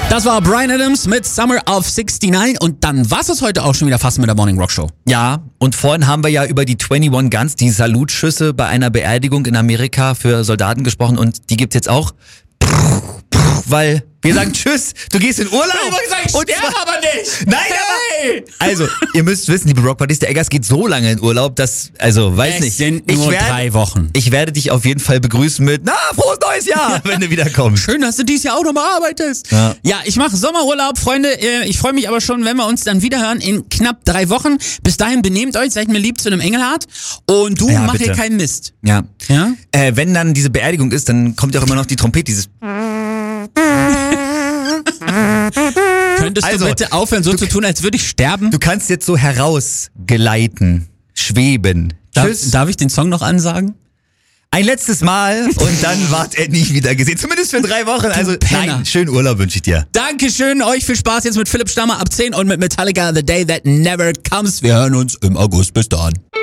Das war Bryan Adams mit Summer of 69 und dann war es heute auch schon wieder fast mit der Morning Rock Show. Ja, und vorhin haben wir ja über die 21 Guns, die Salutschüsse bei einer Beerdigung in Amerika für Soldaten gesprochen und die gibt's jetzt auch. Weil wir sagen Tschüss, du gehst in Urlaub. Ich sterbe aber nicht. Nein, aber... Also, ihr müsst wissen, liebe Rockpartys, der Eggers geht so lange in Urlaub, dass, also, weiß nicht. Es sind nur 3 Wochen. Ich werde dich auf jeden Fall begrüßen mit, frohes neues Jahr, wenn du wiederkommst. Schön, dass du dieses Jahr auch nochmal arbeitest. Ja, ich mache Sommerurlaub, Freunde. Ich freue mich aber schon, wenn wir uns dann wiederhören in knapp 3 Wochen. Bis dahin benehmt euch, seid mir lieb zu einem Engelhart und du mach hier keinen Mist. Ja. Ja? Wenn dann diese Beerdigung ist, dann kommt ja auch immer noch die Trompete, dieses... Könntest du bitte aufhören, so zu tun, als würde ich sterben? Du kannst jetzt so herausgleiten, schweben. Tschüss. Darf ich den Song noch ansagen? Ein letztes Mal und dann ward er nie wieder gesehen. Zumindest für 3 Wochen. Also nein, schönen Urlaub wünsche ich dir. Dankeschön, euch viel Spaß jetzt mit Philipp Stammer ab 10 und mit Metallica The Day That Never Comes. Wir hören uns im August. Bis dann.